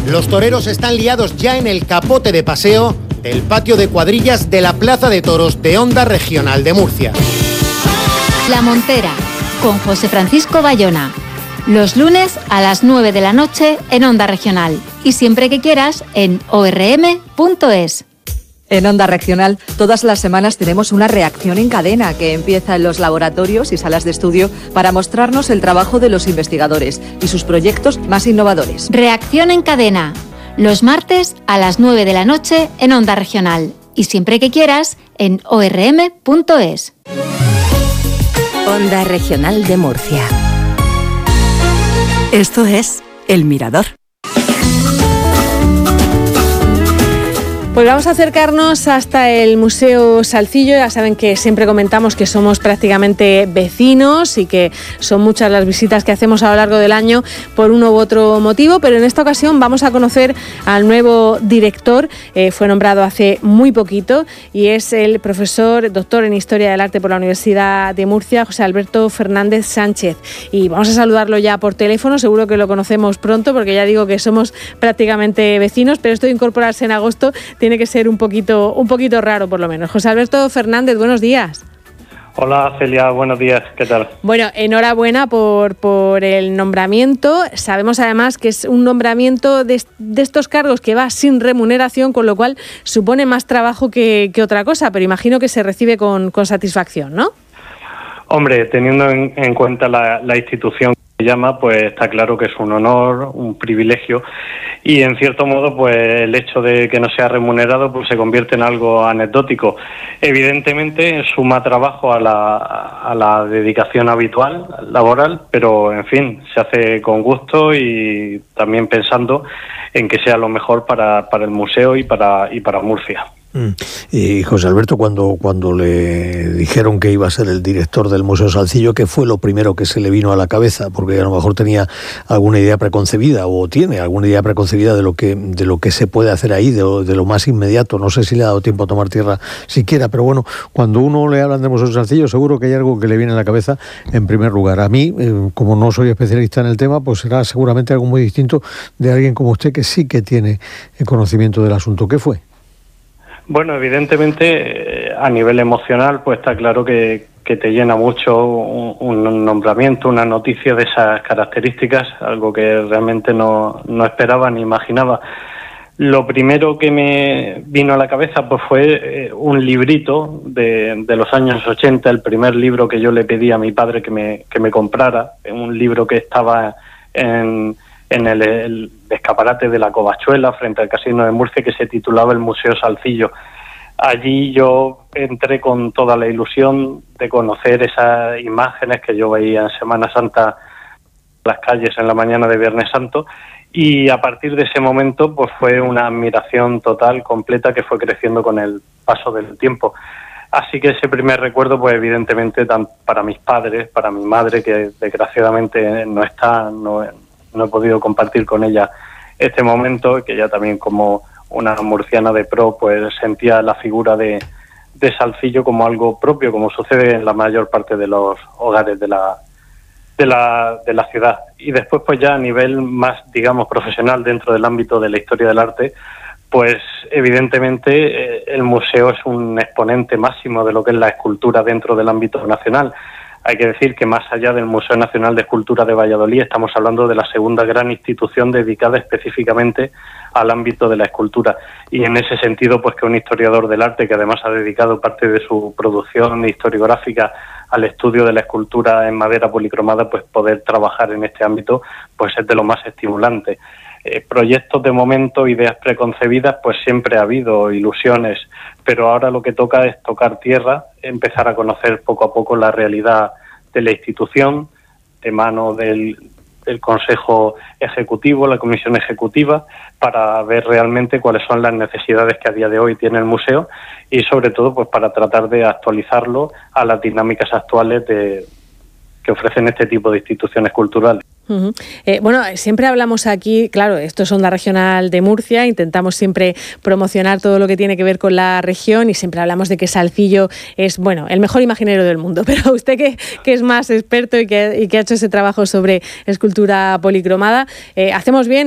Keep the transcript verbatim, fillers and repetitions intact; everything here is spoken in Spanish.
Los toreros están liados ya en el capote de paseo del patio de cuadrillas de la Plaza de Toros de Onda Regional de Murcia. La Montera, con José Francisco Bayona. Los lunes a las nueve de la noche en Onda Regional. Y siempre que quieras en o erre eme punto es. En Onda Regional, todas las semanas tenemos una reacción en cadena que empieza en los laboratorios y salas de estudio para mostrarnos el trabajo de los investigadores y sus proyectos más innovadores. Reacción en cadena, los martes a las nueve de la noche en Onda Regional. Y siempre que quieras en o erre eme punto es. Onda Regional de Murcia. Esto es El Mirador. Pues vamos a acercarnos hasta el Museo Salcillo. Ya saben que siempre comentamos que somos prácticamente vecinos y que son muchas las visitas que hacemos a lo largo del año por uno u otro motivo, pero en esta ocasión vamos a conocer al nuevo director. Eh, fue nombrado hace muy poquito y es el profesor doctor en Historia del Arte por la Universidad de Murcia, José Alberto Fernández Sánchez. Y vamos a saludarlo ya por teléfono, seguro que lo conocemos pronto porque ya digo que somos prácticamente vecinos, pero esto de incorporarse en agosto tiene que ser un poquito, un poquito raro por lo menos. José Alberto Fernández, buenos días. Hola Celia, buenos días, ¿qué tal? Bueno, enhorabuena por, por el nombramiento. Sabemos además que es un nombramiento de, de estos cargos que va sin remuneración, con lo cual supone más trabajo que, que otra cosa, pero imagino que se recibe con, con satisfacción, ¿no? Hombre, teniendo en, en cuenta la, la institución que llama, pues está claro que es un honor, un privilegio, y en cierto modo pues el hecho de que no sea remunerado pues se convierte en algo anecdótico. Evidentemente suma trabajo a la, a la dedicación habitual, laboral, pero en fin, se hace con gusto y también pensando en que sea lo mejor para, para el museo y para, y para Murcia. Y José Alberto, cuando, cuando le dijeron que iba a ser el director del Museo Salcillo, ¿qué fue lo primero que se le vino a la cabeza? Porque a lo mejor tenía alguna idea preconcebida o tiene alguna idea preconcebida de lo que, de lo que se puede hacer ahí, de lo, de lo más inmediato. No sé si le ha dado tiempo a tomar tierra siquiera, pero bueno, cuando uno le hablan del Museo Salcillo seguro que hay algo que le viene a la cabeza en primer lugar. A mí, eh, como no soy especialista en el tema, pues será seguramente algo muy distinto de alguien como usted que sí que tiene el conocimiento del asunto. ¿Qué fue? Bueno, evidentemente, eh, a nivel emocional, pues está claro que, que te llena mucho un, un nombramiento, una noticia de esas características, algo que realmente no, no esperaba ni imaginaba. Lo primero que me vino a la cabeza pues fue eh, un librito de, de los años ochenta, el primer libro que yo le pedí a mi padre que me, que me comprara, un libro que estaba en... en el, el escaparate de la Covachuela, frente al Casino de Murcia, que se titulaba El Museo Salcillo. Allí yo entré con toda la ilusión de conocer esas imágenes que yo veía en Semana Santa en las calles en la mañana de Viernes Santo, y a partir de ese momento pues fue una admiración total, completa, que fue creciendo con el paso del tiempo. Así que ese primer recuerdo, pues evidentemente para mis padres, para mi madre, que desgraciadamente no está, no no he podido compartir con ella este momento, que ella también como una murciana de pro pues sentía la figura de, de Salcillo como algo propio, como sucede en la mayor parte de los hogares de la, de la, de la ciudad. Y después pues ya a nivel más, digamos, profesional dentro del ámbito de la historia del arte, pues evidentemente eh, el museo es un exponente máximo de lo que es la escultura dentro del ámbito nacional. Hay que decir que más allá del Museo Nacional de Escultura de Valladolid, estamos hablando de la segunda gran institución dedicada específicamente al ámbito de la escultura. Y en ese sentido, pues que un historiador del arte, que además ha dedicado parte de su producción historiográfica al estudio de la escultura en madera policromada, pues poder trabajar en este ámbito pues es de lo más estimulante. Eh, proyectos de momento, ideas preconcebidas, pues siempre ha habido, ilusiones, pero ahora lo que toca es tocar tierra, empezar a conocer poco a poco la realidad de la institución, de mano del, del Consejo Ejecutivo, la Comisión Ejecutiva, para ver realmente cuáles son las necesidades que a día de hoy tiene el museo y sobre todo pues para tratar de actualizarlo a las dinámicas actuales de, que ofrecen este tipo de instituciones culturales. Uh-huh. Eh, bueno, siempre hablamos aquí, claro, esto es Onda Regional de Murcia, intentamos siempre promocionar todo lo que tiene que ver con la región y siempre hablamos de que Salcillo es, bueno, el mejor imaginero del mundo, pero usted que, que es más experto y que, y que ha hecho ese trabajo sobre escultura policromada, eh, hacemos bien